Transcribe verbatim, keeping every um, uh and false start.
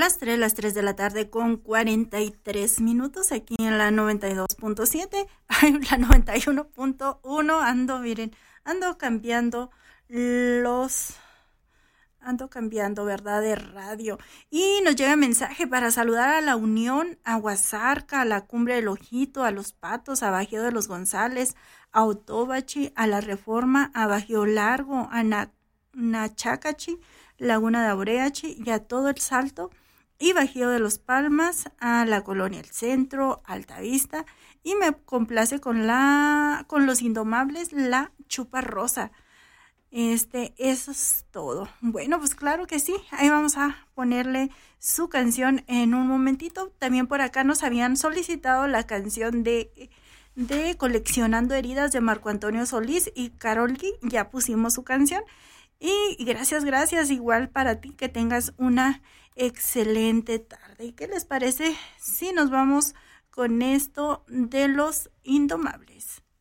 las tres, las tres de la tarde con cuarenta y tres minutos aquí en la noventa y dos punto siete, ay, la noventa y uno punto uno, ando, miren, ando cambiando los, ando cambiando, ¿verdad?, de radio. Y nos llega mensaje para saludar a La Unión, a Huasarca, a la Cumbre del Ojito, a Los Patos, a Bajío de los González, a Otobachi, a La Reforma, a Bajío Largo, a Na- Nachacachi, Laguna de Aureachi y a todo el Salto y Bajío de los Palmas, a la Colonia El Centro, Altavista, y me complace con la con los Indomables, La Chupa Rosa. Este, eso es todo. Bueno, pues claro que sí, ahí vamos a ponerle su canción en un momentito. También por acá nos habían solicitado la canción de de Coleccionando Heridas de Marco Antonio Solís y Karol G. Ya pusimos su canción. Y gracias, gracias, igual para ti, que tengas una excelente tarde. ¿Y qué les parece si nos vamos con esto de los Indomables?